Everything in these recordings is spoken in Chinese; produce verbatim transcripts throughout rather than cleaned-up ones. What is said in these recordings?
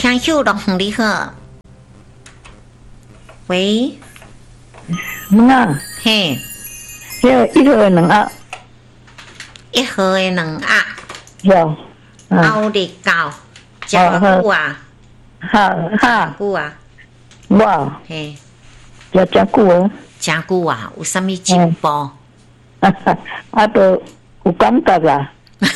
听友龙你好，喂， 嗯啊， 嘿， 迄一号的两鸭， 一盒的两鸭， 有，嗯， 奥利高，食偌久啊？ 哈哈， 久啊？ 我嘿， 食真久哦， 真久啊？有啥物进步？ 哈哈，啊都有感觉啦。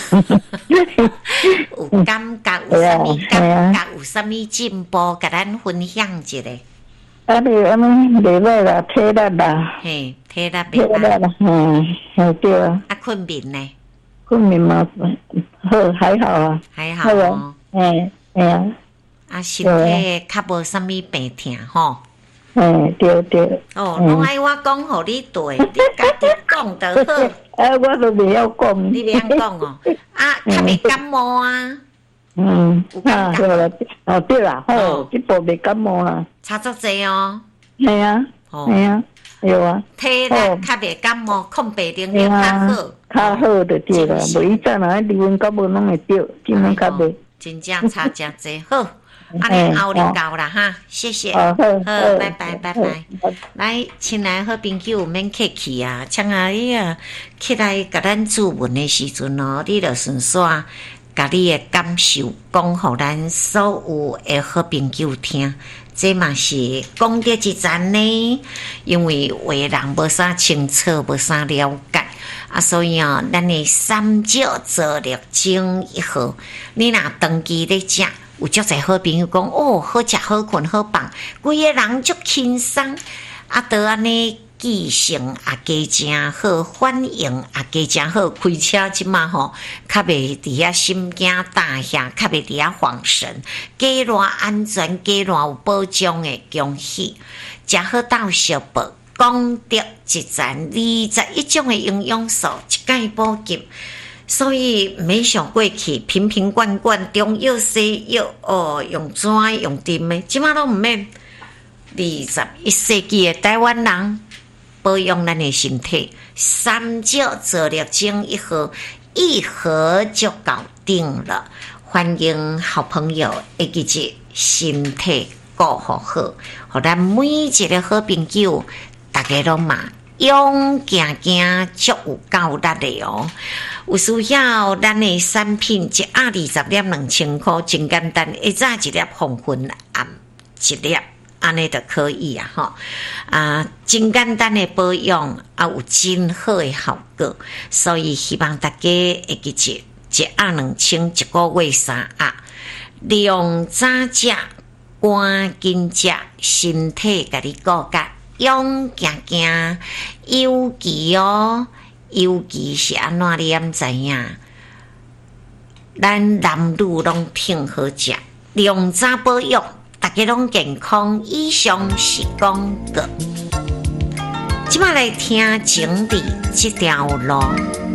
有感觉，有啥物感觉，有啥物进步，甲咱分享一下。 啊，你安尼袂歹啦，体力啦， 嘿，体力体力袂啦，嗯，系对啊。 啊，困眠呢？ 困眠嘛，好还好啊， 还好哦。 哎哎呀， 啊，身体较无啥物病痛吼。 哎，对对。 哦，拢爱我讲互你对，你家己讲就好。 啊，我都袂晓讲。 你袂晓讲哦，啊，较袂感冒啊。 嗯， 有感觉对啦，哦对啦，吼，这部袂感冒啦。 差足济哦。 系啊，系啊，有啊。 体力较袂感冒，控白能力较好。 较好就对啦，无以前啊，离婚到无拢会着，今拢较袂。 真正差真济好。安尼后日到啦哈，谢谢，好，拜拜拜拜。来，亲爱好朋友，免客气啊，像啊你啊，起来甲咱注文的时阵哦，你着顺续甲你的感受讲互咱所有的好朋友听，这嘛是功德一赞呢。因为话人无啥清楚，无啥了解。啊，所以哦，咱的三焦做力精一号，你若长期咧食。有足侪好朋友讲哦，好食好困好棒，规个人足轻松，啊，得安尼记性也加真好，反应也加真好，开车即马吼，较袂伫遐心惊胆吓，较袂伫遐慌神，加偌安全，加偌有保障的，恭喜！食好到小宝，功德一赞，二十一种的营养素，一概补给。所以没想过去瓶瓶罐罐中药西药哦，用纸用锭的，即马都毋免。二十一世纪的台湾人保养咱的身体，三焦做力精一盒，一盒就搞定了。欢迎好朋友会记住身体顾好好，互咱每一个好朋友，大家拢嘛勇行行，足有够力的哦。有需要咱的产品，一盒二十粒两千块，真简单，一早一粒红粉，暗一粒，安尼就可以啊！吼啊，真简单的保养，啊有真好的效果，所以希望大家会记住，一盒两千，一个月三盒，量早食，赶紧食，身体甲你顾甲，勇行行，尤其哦。尤其是安怎你毋知影？咱男女拢挺好食，量早保养，大家拢健康。以上是广告。即摆来听整理这条路。